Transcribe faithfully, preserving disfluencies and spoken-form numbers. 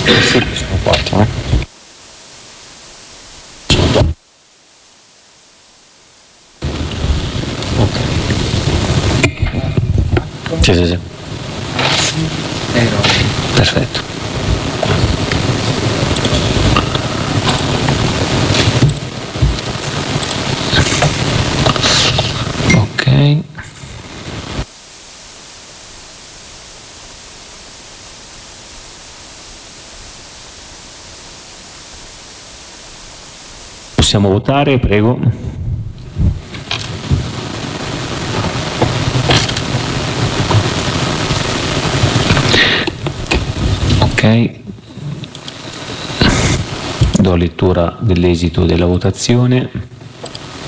Sì, sono quattro, eh. Ok. Sì, sì, sì. Perfetto. Ok. Possiamo votare, prego. Ok. Do lettura dell'esito della votazione.